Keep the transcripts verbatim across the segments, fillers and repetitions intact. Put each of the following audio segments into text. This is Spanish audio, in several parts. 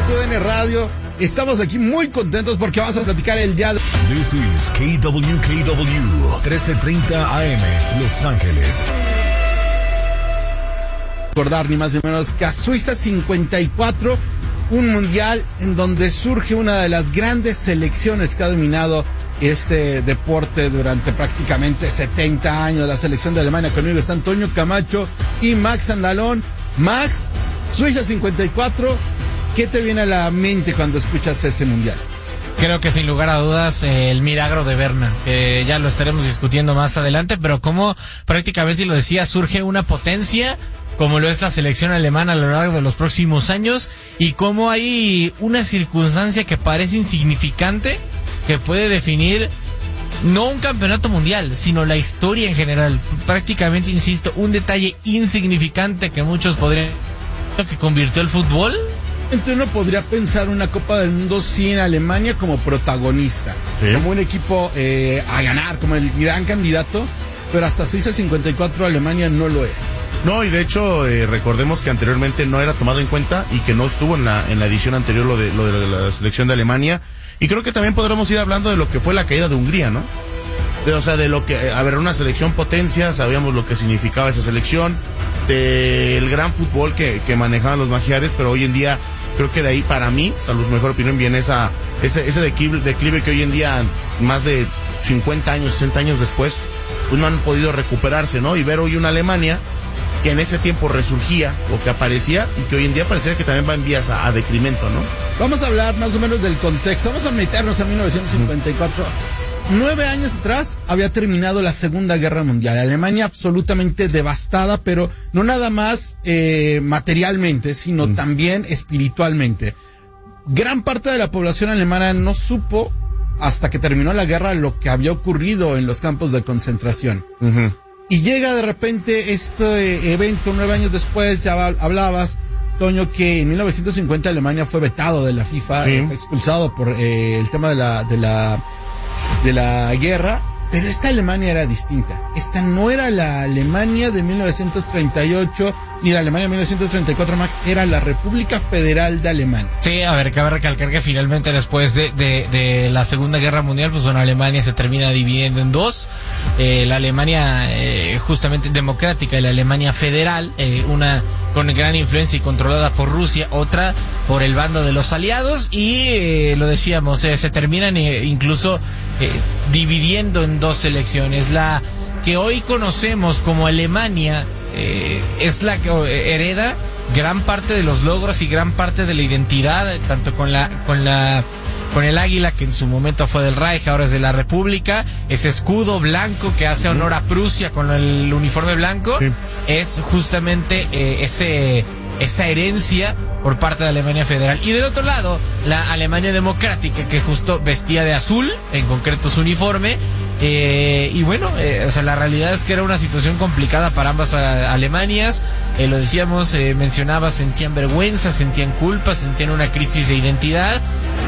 Tu D N Radio. Estamos aquí muy contentos porque vamos a platicar el día de... This is K W K W, trece treinta A M, Los Ángeles. Recordar ni más ni menos que a Suiza cincuenta y cuatro, un mundial en donde surge una de las grandes selecciones que ha dominado este deporte durante prácticamente setenta años. La selección de Alemania. Conmigo está Antonio Camacho y Max Andalón. Max, Suiza cincuenta y cuatro, ¿qué te viene a la mente cuando escuchas ese mundial? Creo que sin lugar a dudas eh, el milagro de Berna, que ya lo estaremos discutiendo más adelante, pero como prácticamente lo decía, surge una potencia como lo es la selección alemana a lo largo de los próximos años, y como hay una circunstancia que parece insignificante que puede definir no un campeonato mundial, sino la historia en general. Prácticamente, insisto, un detalle insignificante que muchos podrían, que convirtió el fútbol. Entonces uno podría pensar una Copa del Mundo sin Alemania como protagonista, ¿sí?, como un equipo eh, a ganar, como el gran candidato, pero hasta Suiza cincuenta y cuatro Alemania no lo era. No, y de hecho eh, recordemos que anteriormente no era tomado en cuenta y que no estuvo en la en la edición anterior lo de lo de la selección de Alemania, y creo que también podremos ir hablando de lo que fue la caída de Hungría, ¿no? De, o sea, de lo que, a ver, una selección potencia, sabíamos lo que significaba esa selección, del gran fútbol que, que manejaban los magiares, pero hoy en día creo que de ahí, para mí, a su mejor opinión, viene esa ese ese declive, declive que hoy en día, más de cincuenta años, sesenta años después, pues no han podido recuperarse, ¿no? Y ver hoy una Alemania que en ese tiempo resurgía o que aparecía y que hoy en día pareciera que también va en vías a, a decremento, ¿no? Vamos a hablar más o menos del contexto, vamos a meternos a mil novecientos cincuenta y cuatro. Mm. Nueve años atrás había terminado la Segunda Guerra Mundial, Alemania absolutamente devastada, pero no nada más eh, materialmente, sino mm. también espiritualmente. Gran parte de la población alemana no supo, hasta que terminó la guerra, lo que había ocurrido en los campos de concentración. Uh-huh. Y llega de repente este evento nueve años después. Ya hablabas, Toño, que en mil novecientos cincuenta Alemania fue vetado de la FIFA, sí, fue expulsado por eh, el tema de la, de la, de la guerra. Pero esta Alemania era distinta. Esta no era la Alemania de mil novecientos treinta y ocho, ni la Alemania de mil novecientos treinta y cuatro, Max. Era la República Federal de Alemania. Sí, a ver, cabe recalcar que finalmente después de, de, de la Segunda Guerra Mundial, pues bueno, Alemania se termina dividiendo en dos. Eh, la Alemania eh, justamente democrática y la Alemania federal, eh, una con gran influencia y controlada por Rusia, otra por el bando de los aliados, y eh, lo decíamos, eh, se terminan eh, incluso eh, dividiendo en dos selecciones. La que hoy conocemos como Alemania eh, es la que hereda gran parte de los logros y gran parte de la identidad, tanto con la con la con el águila, que en su momento fue del Reich, ahora es de la República, ese escudo blanco que hace honor a Prusia con el uniforme blanco, sí, es justamente eh, ese esa herencia por parte de Alemania Federal. Y del otro lado, la Alemania Democrática, que justo vestía de azul, en concreto su uniforme. Eh, y bueno, eh, o sea, la realidad es que era una situación complicada para ambas a, Alemanias. Eh, lo decíamos, eh, mencionaba, sentían vergüenza, sentían culpa, sentían una crisis de identidad.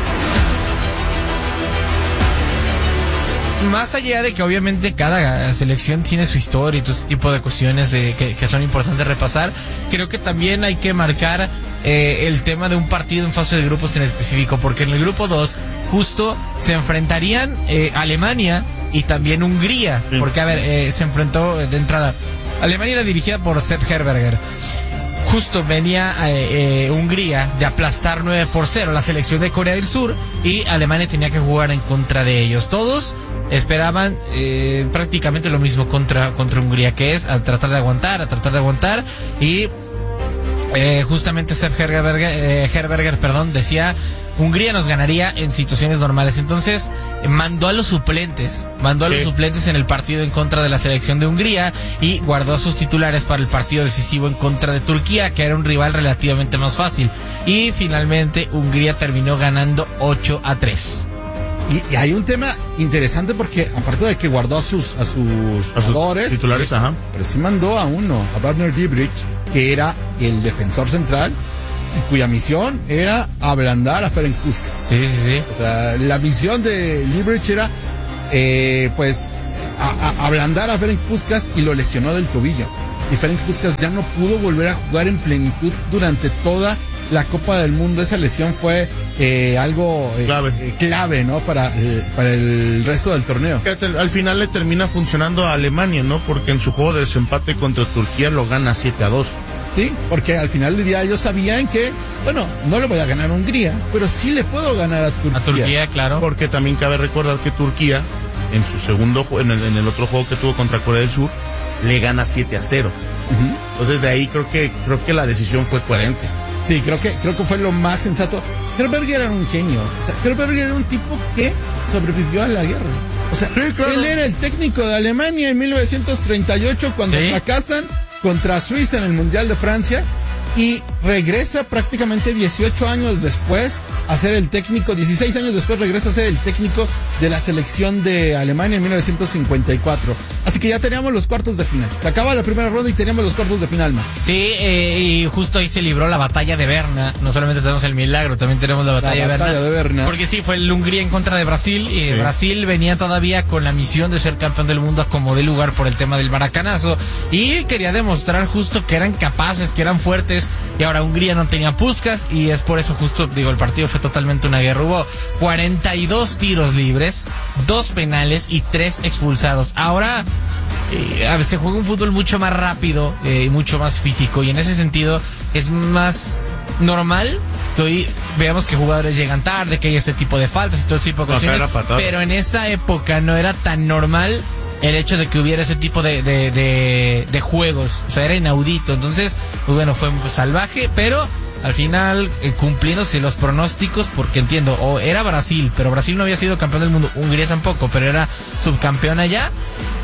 Más allá de que obviamente cada selección tiene su historia y todo ese tipo de cuestiones de, que, que son importantes repasar, creo que también hay que marcar eh, el tema de un partido en fase de grupos en específico, porque en el grupo dos justo se enfrentarían eh, Alemania y también Hungría, sí, porque a ver, eh, se enfrentó de entrada. Alemania era dirigida por Sepp Herberger. Justo venía eh, eh, Hungría de aplastar nueve por cero la selección de Corea del Sur, y Alemania tenía que jugar en contra de ellos. Todos esperaban eh, prácticamente lo mismo contra, contra Hungría, que es a tratar de aguantar, a tratar de aguantar, y eh, justamente Sepp Herberger, eh, Herberger perdón, decía: Hungría nos ganaría en situaciones normales. Entonces eh, mandó a los suplentes, mandó a sí. los suplentes en el partido en contra de la selección de Hungría, y guardó a sus titulares para el partido decisivo en contra de Turquía, que era un rival relativamente más fácil. Y finalmente Hungría terminó ganando ocho a tres. Y, y hay un tema interesante, porque aparte de que guardó a sus a sus a jugadores, sus titulares, ajá, pero sí mandó a uno, a Werner Diebrich, que era el defensor central y cuya misión era ablandar a Ferenc Puskás. Sí, sí, sí. O sea, la misión de Diebrich era eh, pues a, a, ablandar a Ferenc Puskás, y lo lesionó del tobillo. Y Ferenc Puskás ya no pudo volver a jugar en plenitud durante toda la Copa del Mundo, esa lesión fue eh, algo eh, clave. Eh, clave, ¿no? Para, eh, para el resto del torneo. Al final le termina funcionando a Alemania, ¿no? Porque en su juego de desempate contra Turquía lo gana siete a dos. Sí, porque al final del día ellos sabían que, bueno, no le voy a ganar a Hungría, pero sí le puedo ganar a Turquía. A Turquía, claro. Porque también cabe recordar que Turquía, en su segundo en el, en el otro juego que tuvo contra Corea del Sur, le gana siete a cero. Uh-huh. Entonces de ahí creo que creo que la decisión fue coherente. Sí, creo que creo que fue lo más sensato. Herberger era un genio. O sea, Herberger era un tipo que sobrevivió a la guerra. O sea, sí, claro. Él era el técnico de Alemania en mil novecientos treinta y ocho cuando ¿sí? fracasan contra Suiza en el Mundial de Francia y regresa prácticamente dieciocho años después a ser el técnico, dieciséis años después regresa a ser el técnico de la selección de Alemania en mil novecientos cincuenta y cuatro. Así que ya teníamos los cuartos de final. Se acaba la primera ronda y teníamos los cuartos de final más. Sí, eh, y justo ahí se libró la batalla de Berna. No solamente tenemos el milagro, también tenemos la batalla, la batalla de, Berna, de Berna. Porque sí, fue el Hungría en contra de Brasil. Y sí. Brasil venía todavía con la misión de ser campeón del mundo a como de lugar por el tema del maracanazo. Y quería demostrar justo que eran capaces, que eran fuertes. Y ahora Hungría no tenía Puskás y es por eso justo, digo, el partido fue totalmente una guerra. Hubo cuarenta y dos tiros libres, dos penales y tres expulsados. Ahora eh, se juega un fútbol mucho más rápido y eh, mucho más físico y en ese sentido es más normal que hoy veamos que jugadores llegan tarde, que hay ese tipo de faltas y todo ese tipo de cuestiones, pero en esa época no era tan normal el hecho de que hubiera ese tipo de, de, de, de juegos. O sea, era inaudito. Entonces, pues bueno, fue salvaje, pero al final eh, cumpliéndose los pronósticos, porque entiendo, o era Brasil, pero Brasil no había sido campeón del mundo, Hungría tampoco, pero era subcampeón allá.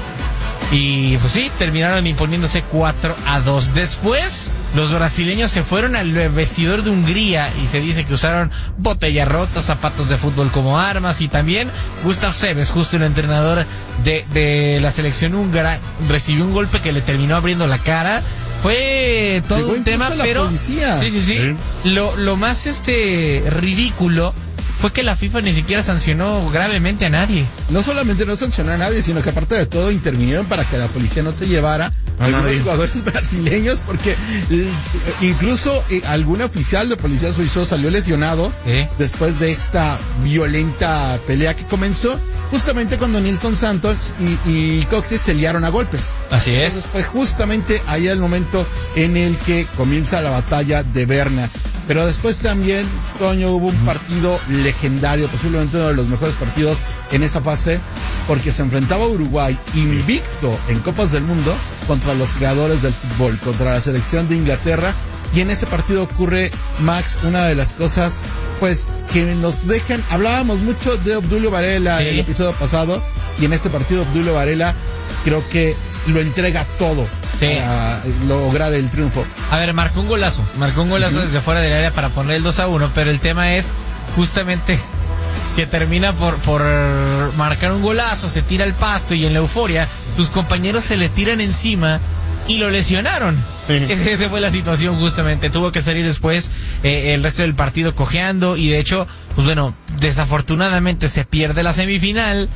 Y pues sí, terminaron imponiéndose cuatro a dos. Después, los brasileños se fueron al vestidor de Hungría y se dice que usaron botellas rotas, zapatos de fútbol como armas y también Gustav Seves, justo el entrenador de, de la selección húngara, recibió un golpe que le terminó abriendo la cara. Fue todo Llegó un tema, pero policía. sí, sí, sí. ¿Sí? Lo, lo más este ridículo fue que la FIFA ni siquiera sancionó gravemente a nadie. No solamente no sancionó a nadie, sino que aparte de todo intervinieron para que la policía no se llevara a algunos jugadores brasileños, porque eh, incluso eh, algún oficial de policía suizo salió lesionado ¿Eh? después de esta violenta pelea que comenzó justamente cuando Nilton Santos y, y Coxes se liaron a golpes. Así es. Entonces fue justamente ahí el momento en el que comienza la batalla de Berna. Pero después también, Toño, hubo un partido legendario, posiblemente uno de los mejores partidos en esa fase, porque se enfrentaba a Uruguay invicto en Copas del Mundo contra los creadores del fútbol, contra la selección de Inglaterra. Y en ese partido ocurre, Max, una de las cosas, pues, que nos dejan... Hablábamos mucho de Obdulio Varela sí. en el episodio pasado, y en este partido Obdulio Varela creo que lo entrega todo. Sí. Para lograr el triunfo. A ver, marcó un golazo, marcó un golazo uh-huh. desde fuera del área para poner el dos a uno, pero el tema es justamente que termina por, por marcar un golazo, se tira al pasto y en la euforia sus compañeros se le tiran encima y lo lesionaron. Uh-huh. Esa fue la situación justamente, tuvo que salir después eh, el resto del partido cojeando y de hecho, pues bueno, desafortunadamente se pierde la semifinal.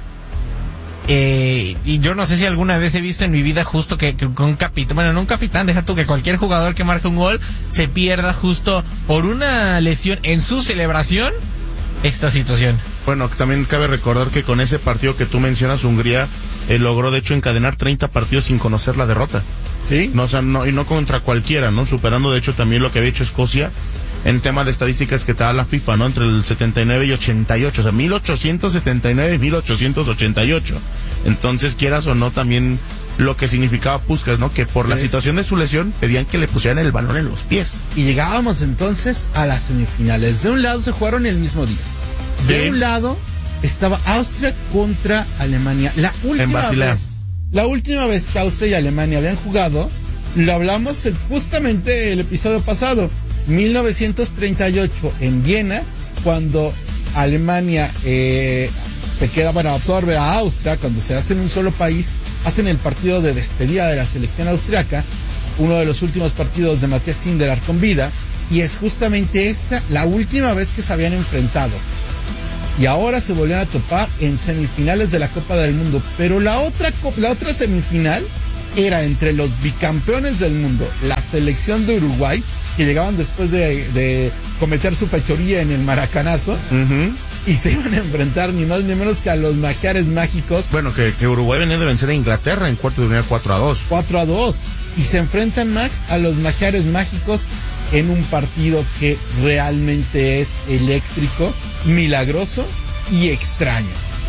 Eh, y yo no sé si alguna vez he visto en mi vida justo que, que un capitán, bueno, no un capitán, deja tú que cualquier jugador que marque un gol se pierda justo por una lesión en su celebración esta situación. Bueno, también cabe recordar que con ese partido que tú mencionas, Hungría eh, logró de hecho encadenar treinta partidos sin conocer la derrota. Sí. No, o sea, no, y no contra cualquiera, ¿no? Superando de hecho también lo que había hecho Escocia en tema de estadísticas que te da la FIFA, ¿no? Entre el setenta y nueve y ochenta y ocho, o sea, mil ochocientos setenta y nueve y mil ochocientos ochenta y ocho. Entonces, quieras o no, también lo que significaba Puskás, ¿no? Que por sí. la situación de su lesión pedían que le pusieran el balón en los pies. Y llegábamos entonces a las semifinales. De un lado se jugaron el mismo día. De sí. un lado estaba Austria contra Alemania. La última vez, la última vez que Austria y Alemania habían jugado, lo hablamos justamente el episodio pasado. mil novecientos treinta y ocho en Viena, cuando Alemania eh, se queda, bueno, absorbe a Austria, cuando se hacen un solo país, hacen el partido de despedida de la selección austriaca, uno de los últimos partidos de Matthias Sindelar con vida, y es justamente esta la última vez que se habían enfrentado. Y ahora se volvieron a topar en semifinales de la Copa del Mundo, pero la otra, la otra semifinal era entre los bicampeones del mundo, la selección de Uruguay, que llegaban después de, de cometer su fechoría en el Maracanazo. Uh-huh. Y se iban a enfrentar ni más ni menos que a los Magiares Mágicos. Bueno, que, que Uruguay venía de vencer a Inglaterra en cuarto de unidad cuatro a dos. cuatro a dos. Y se enfrentan, Max, a los Magiares Mágicos en un partido que realmente es eléctrico, milagroso y extraño.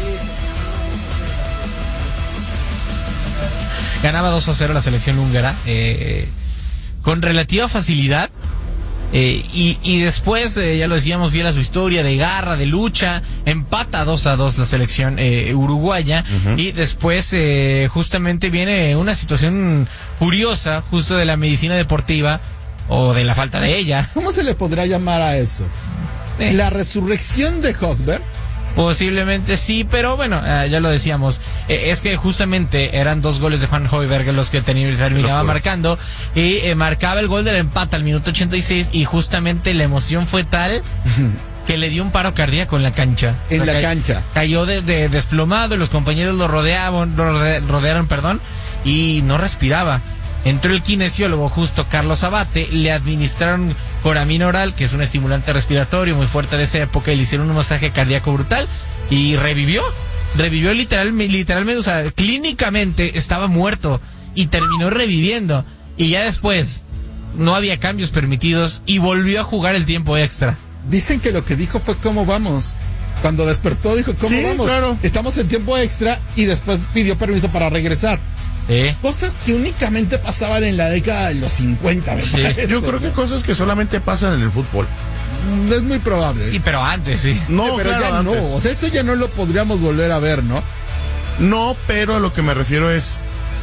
Ganaba dos a cero la selección húngara, eh, con relativa facilidad. Eh, y, y después, eh, ya lo decíamos, fiel a su historia de garra, de lucha, empata dos a dos la selección eh, uruguaya. Uh-huh. Y después, eh, justamente viene una situación curiosa, justo de la medicina deportiva, o de la falta de ella. ¿Cómo se le podrá llamar a eso? Eh. La resurrección de Högberg. Posiblemente sí, pero bueno, eh, ya lo decíamos, eh, es que justamente eran dos goles de Juan Højbjerg los que ten- terminaba marcando, y eh, marcaba el gol del empate al minuto ochenta y seis, y justamente la emoción fue tal que le dio un paro cardíaco en la cancha. En o sea, la ca- cancha. Cayó de, de, desplomado, y los compañeros lo rodeaban, lo rode- rodearon, perdón, y no respiraba. Entró el kinesiólogo justo Carlos Abate, le administraron coramina oral, que es un estimulante respiratorio muy fuerte de esa época, y le hicieron un masaje cardíaco brutal y revivió. Revivió literal, literalmente, o sea, clínicamente estaba muerto y terminó reviviendo. Y ya después no había cambios permitidos y volvió a jugar el tiempo extra. Dicen que lo que dijo fue ¿cómo vamos? Cuando despertó dijo ¿cómo sí, vamos? Claro. Estamos en tiempo extra, y después pidió permiso para regresar. Sí. Cosas que únicamente pasaban en la década de los cincuenta, me Sí. parece. Yo creo que cosas que solamente pasan en el fútbol. Es muy probable. Y pero antes, sí. No, Sí, pero claro, ya antes. no. O sea, eso ya no lo podríamos volver a ver, ¿no? No, pero a lo que me refiero es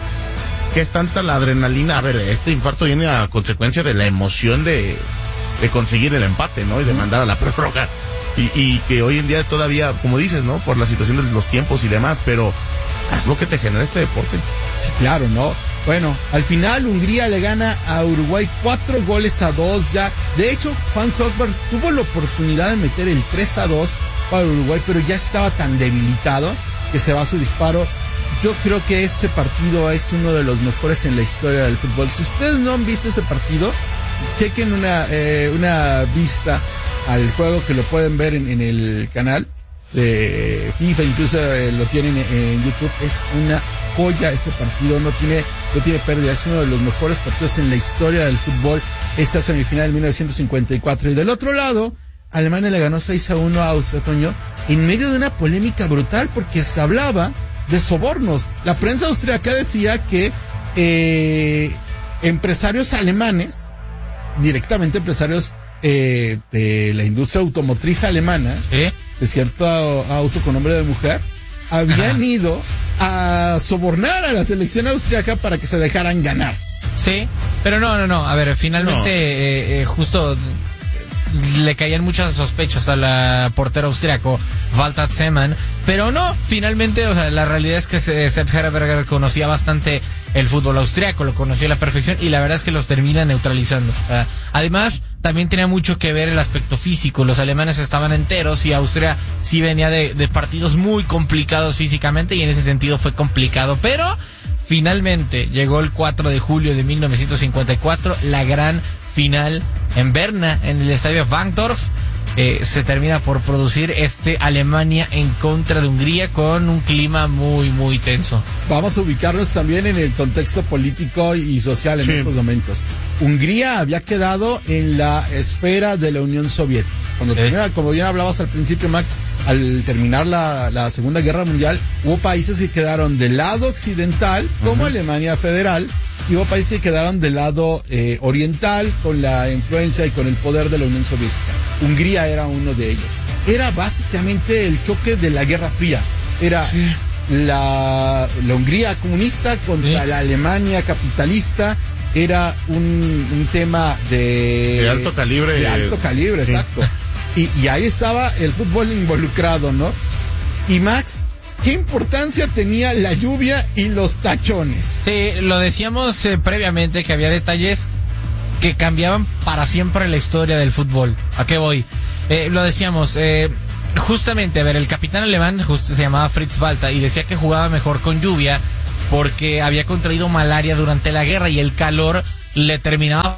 que es tanta la adrenalina. A ver, este infarto viene a consecuencia de la emoción de, de conseguir el empate, ¿no? Y de mandar a la prórroga. Y, y que hoy en día todavía, como dices, ¿no? Por la situación de los tiempos y demás, pero es lo que te genera este deporte. Sí, claro, ¿no? Bueno, al final Hungría le gana a Uruguay cuatro goles a dos ya. De hecho, Juan Højbjerg tuvo la oportunidad de meter el tres a dos para Uruguay, pero ya estaba tan debilitado que se va a su disparo. Yo creo que ese partido es uno de los mejores en la historia del fútbol. Si ustedes no han visto ese partido, chequen una, eh, una vista al juego, que lo pueden ver en, en el canal de FIFA, incluso eh, lo tienen en, en YouTube. Es una joya ese partido, no tiene, no tiene pérdida, es uno de los mejores partidos en la historia del fútbol, esta semifinal de mil novecientos cincuenta y cuatro. Y del otro lado, Alemania le ganó seis a uno a Austria, Toño, en medio de una polémica brutal, porque se hablaba de sobornos. La prensa austriaca decía que eh, empresarios alemanes, directamente empresarios eh, de la industria automotriz alemana, ¿Sí? de cierto auto con nombre de mujer, habían Ajá. ido a sobornar a la selección austriaca para que se dejaran ganar. Sí, pero no, no, no. A ver, finalmente, no. eh, eh, justo le caían muchas sospechas a la portera austriaco, Walter Zeman, pero no, finalmente, o sea, la realidad es que Sepp Herberger conocía bastante el fútbol austriaco, lo conocía a la perfección, y la verdad es que los termina neutralizando. Uh, además, también tenía mucho que ver el aspecto físico. Los alemanes estaban enteros y Austria sí venía de, de partidos muy complicados físicamente, y en ese sentido fue complicado, pero finalmente llegó el cuatro de julio de mil novecientos cincuenta y cuatro, la gran final en Berna, en el estadio Wankdorf. Eh, se termina por producir este Alemania en contra de Hungría, con un clima muy muy tenso. Vamos a ubicarnos también en el contexto político y social en sí. estos momentos. Hungría había quedado en la esfera de la Unión Soviética. Cuando ¿Eh? termina, como bien hablabas al principio, Max, al terminar la, la Segunda Guerra Mundial, hubo países que quedaron del lado occidental, como uh-huh. Alemania Federal, y hubo países que quedaron del lado eh, oriental, con la influencia y con el poder de la Unión Soviética. Hungría era uno de ellos. Era básicamente el choque de la Guerra Fría. Era sí. la, la Hungría comunista contra sí. la Alemania capitalista. Era un, un tema de... De alto calibre. De alto calibre, sí. exacto. Y, y ahí estaba el fútbol involucrado, ¿no? Y Max, ¿qué importancia tenía la lluvia y los tachones? Sí, lo decíamos eh, previamente, que había detalles que cambiaban para siempre la historia del fútbol. ¿A qué voy? Eh, lo decíamos, eh, justamente, a ver, el capitán alemán justo se llamaba Fritz Walter y decía que jugaba mejor con lluvia porque había contraído malaria durante la guerra y el calor le terminaba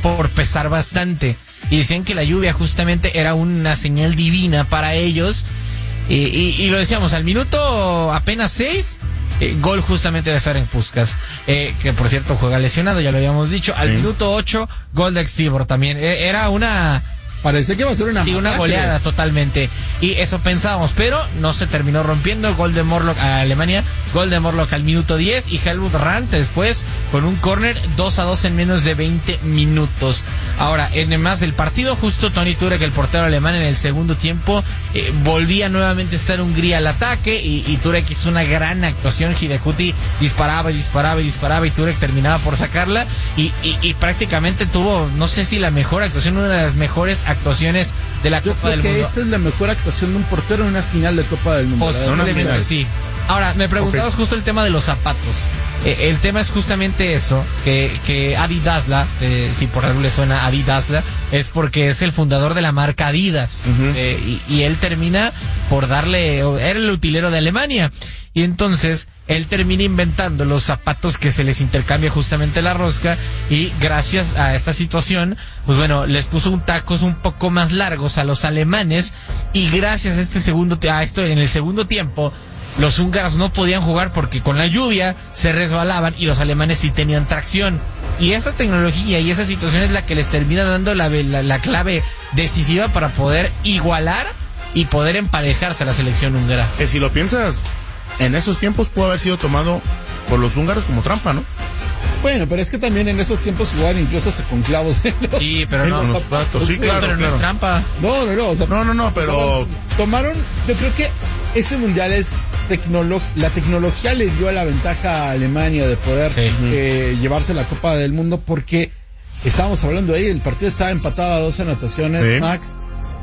por pesar bastante. Y decían que la lluvia justamente era una señal divina para ellos. Y, y, y lo decíamos, al minuto apenas seis, eh, gol justamente de Ferenc Puskás, eh, que por cierto juega lesionado, ya lo habíamos dicho. Al sí. minuto ocho, gol de Xibor también. Eh, era una... Parecía que iba a ser una sí, una goleada totalmente. Y eso pensábamos, pero no se terminó rompiendo. Gol de Morlock a Alemania, gol de Morlock al minuto diez y Helmut Brandt después con un córner dos a dos en menos de veinte minutos. Ahora, en más del partido, justo Toni Turek, el portero alemán, en el segundo tiempo eh, volvía nuevamente a estar Hungría al ataque y, y Turek hizo una gran actuación. Hidekuti disparaba y disparaba y disparaba y Turek terminaba por sacarla y, y, y prácticamente tuvo, no sé si la mejor actuación, una de las mejores actuaciones de la Yo Copa del creo Mundo. que esa es la mejor actuación de un portero en una final de Copa del Mundo. Posiblemente sí. Ahora, me preguntabas okay. justo el tema de los zapatos. Eh, el tema es justamente eso, que, que Adi Dassler, eh, si por algo le suena Adi Dassler, es porque es el fundador de la marca Adidas. Uh-huh. eh, y, y él termina por darle, era el utilero de Alemania. Y entonces él termina inventando los zapatos que se les intercambia justamente la rosca y gracias a esta situación, pues bueno, les puso un tacos un poco más largos a los alemanes y gracias a este segundo, a esto en el segundo tiempo, los húngaros no podían jugar porque con la lluvia se resbalaban y los alemanes sí tenían tracción. Y esa tecnología y esa situación es la que les termina dando la, la, la clave decisiva para poder igualar y poder emparejarse a la selección húngara. Que si lo piensas, en esos tiempos pudo haber sido tomado por los húngaros como trampa, ¿no? Bueno, pero es que también en esos tiempos jugaban incluso hasta con clavos en los, sí, pero en no, los zapatos. Sí, claro, pero claro. no es trampa. No, no, no. O sea, no, no, no, pero... Tomaron, yo creo que este mundial es tecnolo- la tecnología le dio la ventaja a Alemania de poder sí. eh, llevarse la Copa del Mundo porque estábamos hablando ahí, el partido estaba empatado a dos anotaciones, sí. Max,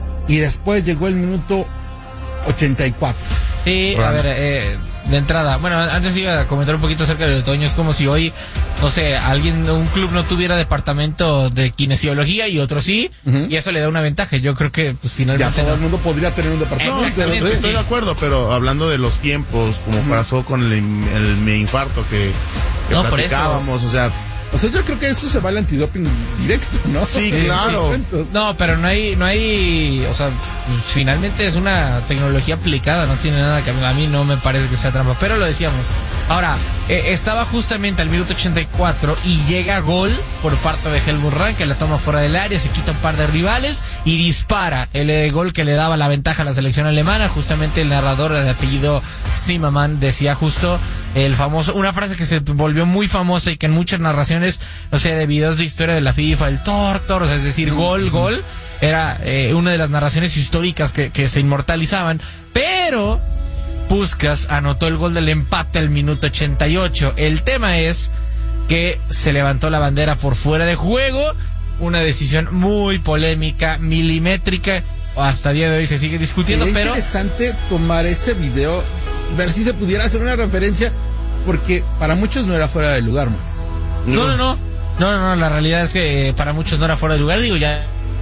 y después llegó el minuto ochenta y cuatro. Sí, bueno. a ver, eh, de entrada, bueno, antes iba a comentar un poquito acerca de Toño, es como si hoy, no sé, alguien, un club no tuviera departamento de kinesiología y otro sí, uh-huh. y eso le da una ventaja. Yo creo que, pues, finalmente... Ya todo no. el mundo podría tener un departamento. Exactamente, no, estoy sí. de acuerdo, pero hablando de los tiempos, como uh-huh. pasó con el, el mi infarto que, que no, platicábamos, o sea... O sea, yo creo que eso se va al antidoping directo, ¿no? Sí, sí claro. Sí. No, pero no hay, no hay, o sea, finalmente es una tecnología aplicada, no tiene nada que a mí no me parece que sea trampa, pero lo decíamos. Ahora, eh, estaba justamente al minuto ochenta y cuatro y llega gol por parte de Helmut Brandt, que la toma fuera del área, se quita un par de rivales y dispara el eh, gol que le daba la ventaja a la selección alemana. Justamente el narrador de apellido Zimmermann decía justo el famoso, una frase que se volvió muy famosa y que en muchas narraciones, no sé, de videos de historia de la FIFA, el Tortor, o sea, es decir, gol, gol, era eh, una de las narraciones históricas que, que se inmortalizaban, pero Puskás anotó el gol del empate al minuto ochenta y ocho. El tema es que se levantó la bandera por fuera de juego, una decisión muy polémica, milimétrica, hasta el día de hoy se sigue discutiendo, Sería pero... interesante tomar ese video, ver si se pudiera hacer una referencia, porque para muchos no era fuera de lugar, Max. No, no, no, no, no, no, la realidad es que eh, para muchos no era fuera de lugar, digo ya...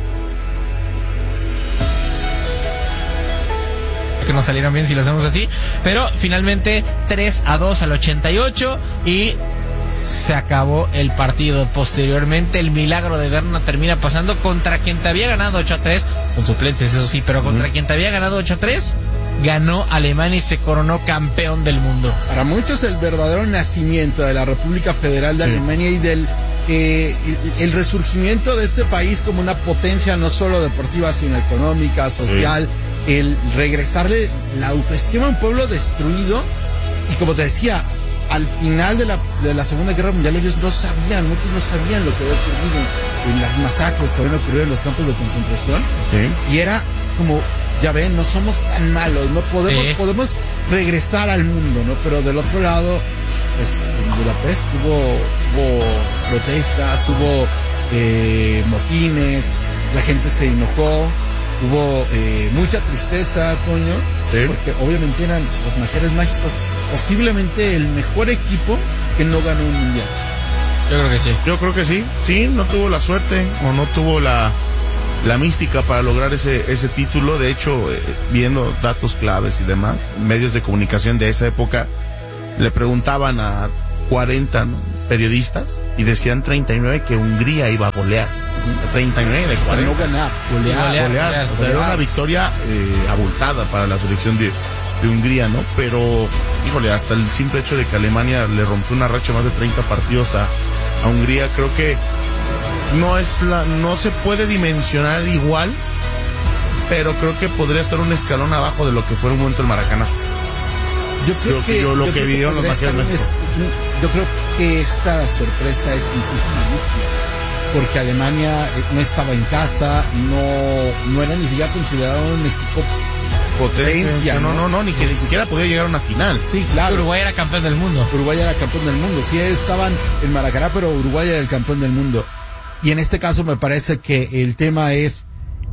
que nos salieron bien si lo hacemos así, pero finalmente tres a dos al ochenta y ocho y se acabó el partido. Posteriormente el milagro de Berna termina pasando contra quien te había ganado ocho a tres, con suplentes eso sí, pero contra uh-huh. quien te había ganado ocho a tres, ganó Alemania y se coronó campeón del mundo. Para muchos el verdadero nacimiento de la República Federal de sí. Alemania y del eh, el, el resurgimiento de este país como una potencia no solo deportiva sino económica, social, sí. el regresarle la autoestima a un pueblo destruido. Y como te decía, al final de la, de la Segunda Guerra Mundial ellos no sabían, muchos no sabían lo que había ocurrido en las masacres que habían ocurrido en los campos de concentración. Sí. Y era como, ya ven, no somos tan malos, no podemos, sí. podemos regresar al mundo, ¿no? Pero del otro lado, pues en Budapest hubo, hubo protestas, hubo eh, motines, la gente se enojó. Hubo eh, mucha tristeza, Toño, sí. porque obviamente eran los Majeres Mágicos, posiblemente el mejor equipo que no ganó un mundial. Yo creo que sí. Yo creo que sí, sí, no tuvo la suerte o no tuvo la, la mística para lograr ese, ese título. De hecho, eh, viendo datos claves y demás, medios de comunicación de esa época le preguntaban a cuarenta, ¿no?, periodistas y decían treinta y nueve que Hungría iba a golear. de treinta y nueve, de O sea, cuarenta. no ganar, golear. Golear. Golear. O sea, golear. era una victoria eh, abultada para la selección de, de Hungría, ¿no? Pero, híjole, hasta el simple hecho de que Alemania le rompió una racha de más de treinta partidos a, a Hungría, creo que no es la, no se puede dimensionar igual, pero creo que podría estar un escalón abajo de lo que fue en un momento el Maracanazo. Yo creo Yo- que, yo lo que creo vieron los podría Magiares estar un México. es- yo creo que esta sorpresa es incluso magnífica, porque Alemania eh, no estaba en casa, no, no era ni siquiera considerado un equipo potencia, no, ¿no? no, no, ni que ni siquiera podía llegar a una final. Sí, claro. Uruguay era campeón del mundo. Uruguay era campeón del mundo. Sí, estaban en Maracaná, pero Uruguay era el campeón del mundo. Y en este caso me parece que el tema es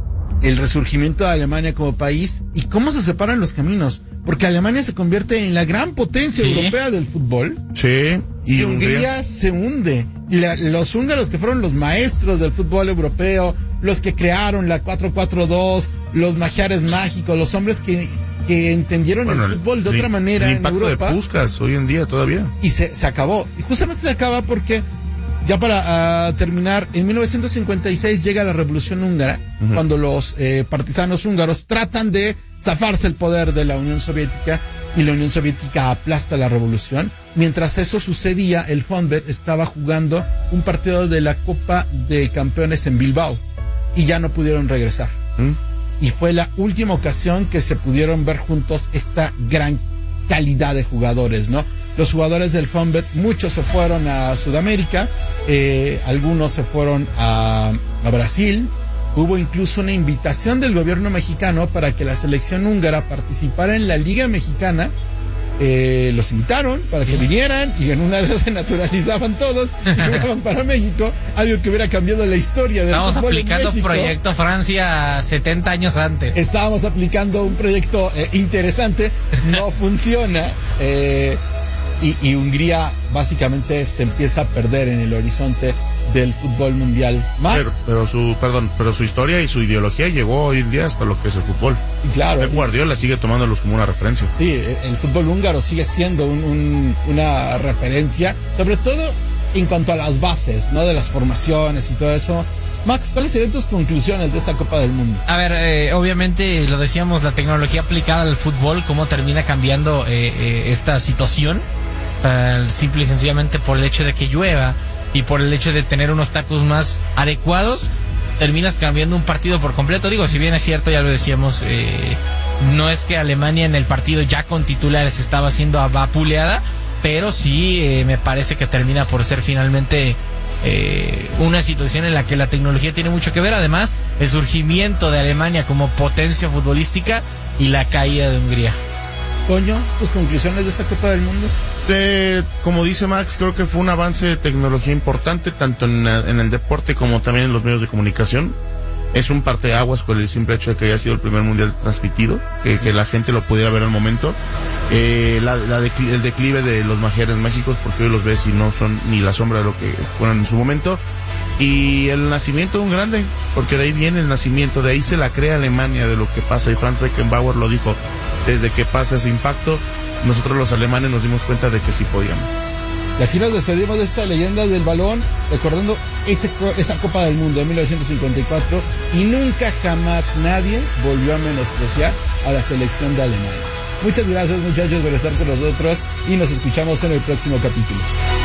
el resurgimiento de Alemania como país y cómo se separan los caminos. Porque Alemania se convierte en la gran potencia Sí. europea del fútbol. Sí, y, Y Hungría. Hungría se hunde. Y la- los húngaros que fueron los maestros del fútbol europeo, los que crearon la cuatro cuatro dos, los magiares mágicos, los hombres que, que entendieron Bueno, el fútbol de el- otra manera el en impacto Europa. de Puskás hoy en día todavía. Y se, se acabó. Y justamente se acaba porque, ya para ah, terminar, en mil novecientos cincuenta y seis llega la Revolución Húngara, Ujú. cuando los eh, partisanos húngaros tratan de zafarse el poder de la Unión Soviética y la Unión Soviética aplasta la revolución. Mientras eso sucedía, el Honvéd estaba jugando un partido de la Copa de Campeones en Bilbao y ya no pudieron regresar. ¿Mm? Y fue la última ocasión que se pudieron ver juntos esta gran calidad de jugadores, ¿no? Los jugadores del Honvéd, muchos se fueron a Sudamérica, eh, algunos se fueron a, a Brasil. Hubo incluso una invitación del gobierno mexicano para que la selección húngara participara en la Liga Mexicana. Eh, los invitaron para que vinieran y en una de esas se naturalizaban todos y jugaban para México, algo que hubiera cambiado la historia del Estamos fútbol en aplicando México. Proyecto Francia setenta años antes. Estábamos aplicando un proyecto eh, interesante, no funciona, eh, y, y Hungría básicamente se empieza a perder en el horizonte del fútbol mundial. Max, Pero, pero su, perdón, pero su historia y su ideología llegó hoy en día hasta lo que es el fútbol. claro, Pep Guardiola sigue tomándolos como una referencia. sí, el fútbol húngaro sigue siendo un- un- una referencia, sobre todo en cuanto a las bases, ¿no? De las formaciones y todo eso. Max, ¿cuáles serían tus conclusiones de esta Copa del Mundo? A ver, eh, obviamente lo decíamos, la tecnología aplicada al fútbol, cómo termina cambiando eh, eh, esta situación, eh, simple y sencillamente por el hecho de que llueva y por el hecho de tener unos tacos más adecuados, terminas cambiando un partido por completo. Digo, si bien es cierto, ya lo decíamos, eh, no es que Alemania en el partido ya con titulares estaba siendo vapuleada, pero sí eh, me parece que termina por ser finalmente eh, una situación en la que la tecnología tiene mucho que ver. Además, el surgimiento de Alemania como potencia futbolística y la caída de Hungría. Coño, tus conclusiones de esta Copa del Mundo. Eh, como dice Max, creo que fue un avance de tecnología importante, tanto en, la- en el deporte como también en los medios de comunicación. Es un parteaguas con el simple hecho de que haya sido el primer mundial transmitido, que, que la gente lo pudiera ver al momento. Eh, la, la decli- el declive de los magiares mágicos, porque hoy los ves y no son ni la sombra de lo que fueron en su momento. Y el nacimiento de un grande, porque de ahí viene el nacimiento, de ahí se la crea Alemania de lo que pasa. Y Franz Beckenbauer lo dijo, desde que pasa ese impacto, nosotros los alemanes nos dimos cuenta de que sí podíamos. Y así nos despedimos de esta leyenda del balón, recordando ese, co- esa Copa del Mundo de mil novecientos cincuenta y cuatro, y nunca jamás nadie volvió a menospreciar a la selección de Alemania. Muchas gracias, muchachos, por estar con nosotros y nos escuchamos en el próximo capítulo.